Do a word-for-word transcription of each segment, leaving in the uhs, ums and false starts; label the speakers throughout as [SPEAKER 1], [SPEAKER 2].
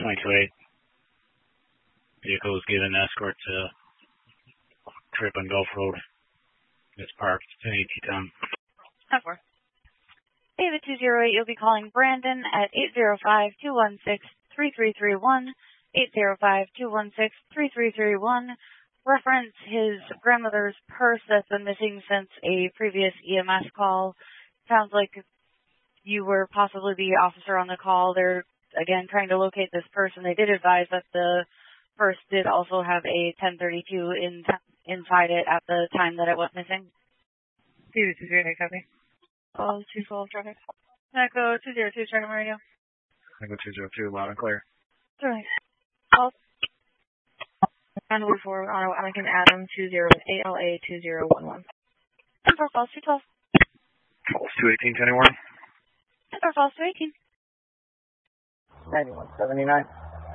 [SPEAKER 1] twenty-two eight. Vehicle is given escort to Trip on Gulf Road. It's parked in A T town.
[SPEAKER 2] ten four. David two zero eight, you'll be calling Brandon at eight zero five, two one six, three three three one, eight zero five, two one six, three three three one. Reference his grandmother's purse that's been missing since a previous E M S call. Sounds like you were possibly the officer on the call. They're, again, trying to locate this purse, and they did advise that the purse did also have a ten thirty-two in, inside it at the time that it went missing.
[SPEAKER 3] David two zero eight, copy.
[SPEAKER 2] Call two twelve traffic. Echo two zero two, starting radio.
[SPEAKER 1] Echo two zero two, loud and clear.
[SPEAKER 2] Sorry. Call.
[SPEAKER 3] Convoy four, Auto Anakin Adam two zero eight L A two zero one one.
[SPEAKER 2] ten four, false two twelve.
[SPEAKER 1] False two eighteen, ten one.
[SPEAKER 2] ten four, false two eighteen.
[SPEAKER 4] ninety-one seventy-nine.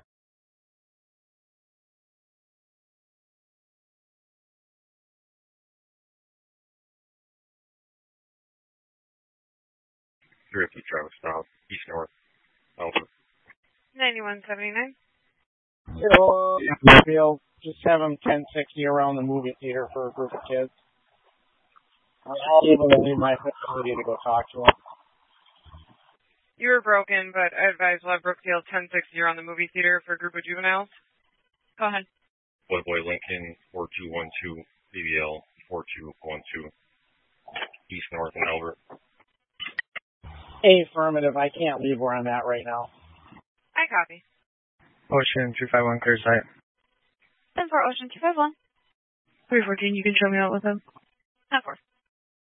[SPEAKER 1] Thrifty Travis South, East North, Alpha.
[SPEAKER 3] ninety-one seventy-nine.
[SPEAKER 4] Hello, Bill. Just have them ten sixty around the movie theater for a group of kids. I'll be able to leave my facility to go talk to them.
[SPEAKER 3] You were broken, but I advise we'll have Brookfield ten sixty around the movie theater for a group of juveniles. Go ahead.
[SPEAKER 1] Boy Boy Lincoln, four two one two, B B L, four two one two, East North and Albert.
[SPEAKER 4] Affirmative. I can't leave where I'm at right now.
[SPEAKER 3] I copy.
[SPEAKER 5] Ocean two five one, clear sight.
[SPEAKER 2] ten four, Ocean two five one.
[SPEAKER 3] three fourteen, you can show me out with them.
[SPEAKER 2] ten four.